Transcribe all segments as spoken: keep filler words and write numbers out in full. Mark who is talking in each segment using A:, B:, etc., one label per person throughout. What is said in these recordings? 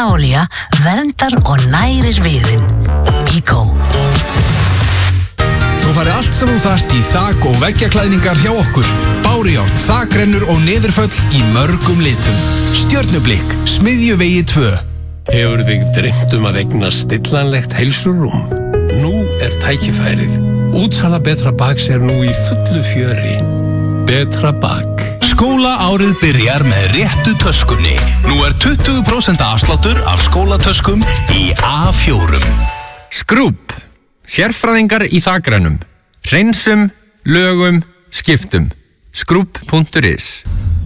A: Ellaolía verndar og nærir viðinn. Bíkó.
B: Þú fari allt sem þú þarft í þak- og veggjaklæðningar hjá okkur. Bárujárn, þakrennur og niðurföll í mörgum litum. Stjörnublikk, Smiðjuvegi tvö.
C: Hefur þig dreymt um að eigna stillanlegt heilsurúm? Nú er tækifærið. Útsala Betra Baks er nú í fullu fjöri. Betra Bak.
B: Skólaárið byrjar með réttu töskunni. Nú er tuttugu prósent afsláttur af skólatöskum í A fjórum.
D: Skrúp. Sérfræðingar í þakrennum. Hreinsum, lögum, skiptum. Skrúp punktur is.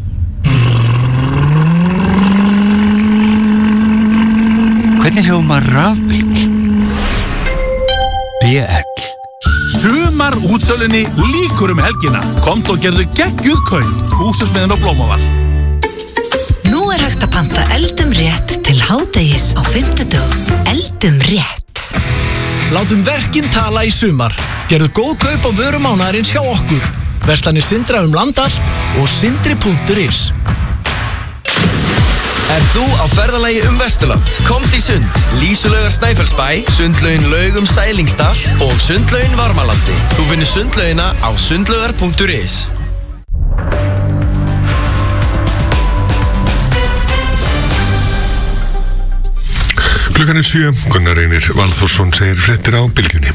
E: Hvernig hljómar rafbíll? B L.
F: Sumar útsölunni líkur um helgina. Komdu og gerðu geggjuð kaup. Húsasmiðjan og Blómavall.
A: Nú er hægt að panta eldum rétt til hádegis á fimmtudögum. Eldum rétt.
G: Látum verkin tala í sumar. Gerðu góð kaup á vörumánaðarins hjá okkur. Verslanir Sindra um land allt og sindri punktur is.
H: Er þú á ferðalagi um Vesturland? Komd í sund, Lísulaugar Snæfellsbæ, sundlaugin Laugum Sælingsdal og sundlaugin Varmalandi. Þú finnir sundlaugina á sundlaugar punktur is.
I: Klukkan er sjö, Gunnar Reynir Valþórsson segir fréttir á Bylgjunni.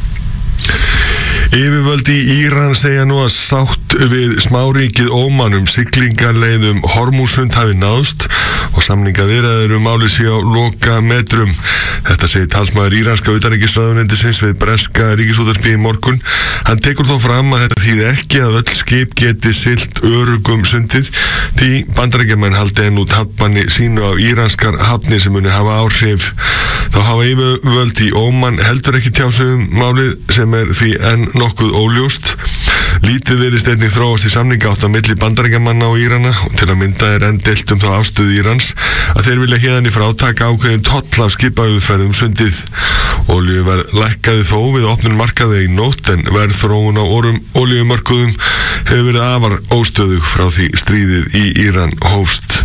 I: Yfirvöld í Íran segja nú að sátt við smáríkið Óman um siglingarleiðum Hormúsund hafi náðst og samningaviðræður um málið sé á loka metrum. Þetta segir talsmaður íranska utanríkisráðuneytisins við breska ríkisútvarpi í morgun. Hann tekur þó fram að þetta þýði ekki að öll skip geti siglt örugum sundið því Bandaríkjamenn haldi enn út hafnbanni sínu á íranskar hafnir sem muni hafa áhrif. Þá hafa yfirvöld í Óman heldur ekki tjáð sig um málið sem er því enn nokkuð óljóst. Lítið virðist einnig þróast í samningaátt á milli Bandaríkjamanna og Írana og til að mynda er enn deilt um þá afstöðu Írans að þeir vilja héðan í frá taka ákveðin toll af skipaumferð um sundið. Olíuverð lækkaði þó við opnun markaði í nótt en verðþróun á olíumörkuðum hefur verið afar óstöðug frá því stríðið í Íran hófst.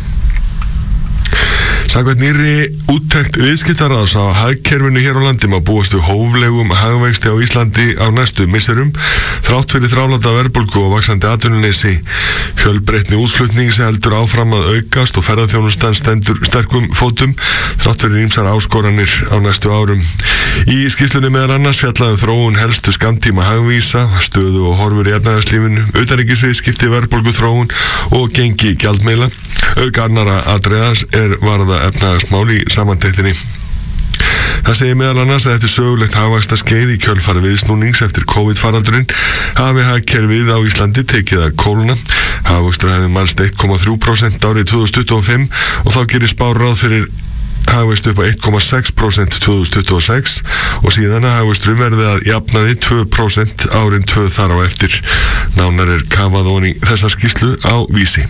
I: Samkvæmt nýrri úttekt viðskiptaráðs á hagkerfinu hér á landi má búast við hóflegum hagvexti á Íslandi á næstu misserum þrátt fyrir þráláta verðbólgu og vaxandi atvinnuleysi. Fjölbreytni útflutnings heldur áfram að aukast og ferðaþjónustan stendur sterkum fótum þrátt fyrir ýmsar áskoranir á næstu árum. Í skýrslunni meðal annars fjallaði þróun helstu skammtíma hagvísa, stöðu og horfur í efnahagslífinu, utanríkisviðskipti, verðbólgu þróun og gengi gjaldmiðla. Auk annarra atriða er varða efnahagsmál í samantektinni. Það segir meðal annars að eftir sögulegt hagvaxtarskeið í kjölfar viðsnúnings eftir COVID-faraldurinn hafi hagkerfið á Íslandi tekið að kólna. Hagvöxtur hefði mælst eitt komma þrjú prósent árið tvö þúsund tuttugu og fimm og þá gerir spár ráð fyrir hagvöxt upp á eitt komma sex prósent tvö þúsund tuttugu og sex og síðan að hagvöxtur verði að jafnaði tvö prósent árin tvö þar á eftir. Nánar er kafað ofan í þessa skýrslu á Vísi.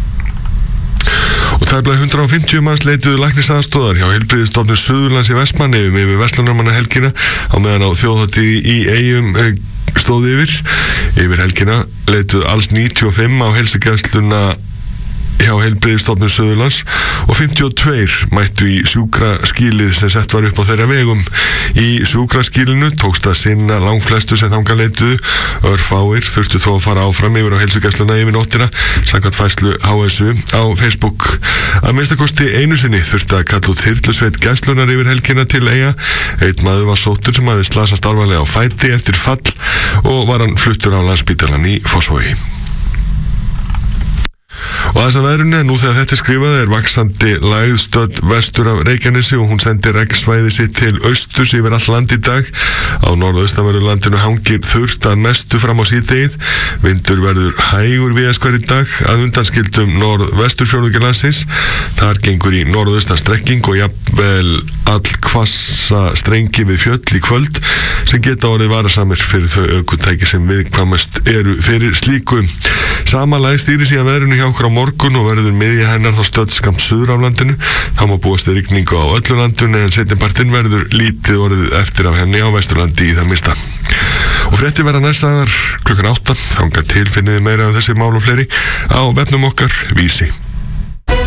I: Og tæplega hundrað og fimmtíu manns leituðu læknisaðstoðar hjá Heilbrigðisstofnun Suðurlands í Vestmannaeyjum yfir verslunarmannahelgina á meðan á þjóðhátíð í Eyjum stóð yfir. Yfir helgina leituðu alls níutíu og fimm á heilsugæsluna hjá Heilbrigðisstofnun Suðurlands og fimmtíu og tvö mættu í sjúkraskýlið sem sett var upp á þeirra vegum. Í sjúkraskýlinu tókst að sinna langflestu sem þangað leituðu. Örfáir þurftu þó að fara áfram yfir á heilsugæsluna yfir nóttina samkvæmt færslu H S U á Facebook. Að minnstakosti einu sinni þurfti að kalla út þyrlusveit gæslunar yfir helgina til Eyja. Einn maður var sóttur sem hafði slasast alvarlega á fæti eftir fall og var hann fluttur á Landspítalann í Fossvogi. Og þess að veðrunni, nú þegar þetta er skrifað er vaxandi lægðstödd vestur af Reykjanesi og hún sendir regnsvæði sitt til austurs yfir all land í dag. Á norðaustanverðu landinu hangir þurrt að mestu fram á síðdegið. Vindur verður hægur víðast hvar í dag að undanskildum norðvesturfjórðungi landsins. Þar gengur í norðaustan strekking og jafnvel allhvassa strengi við fjöll í kvöld sem geta orðið varasamir fyrir þau ökutæki sem viðkvæmast eru fyrir slíku. Samanlega stýri síðan veðrunni hjá okkur á morgun og verður miðja hennar þá stödd skammt suður af landinu. Það má búast við rigningu á öllu landinu en seinnipartinn verður lítið orðið eftir af henni á Vesturlandi í það minnsta. Og fréttir verða næstaðar klukkan átta. Þangað til finniði meira af þessi mál og fleiri á vefnum okkar Vísi.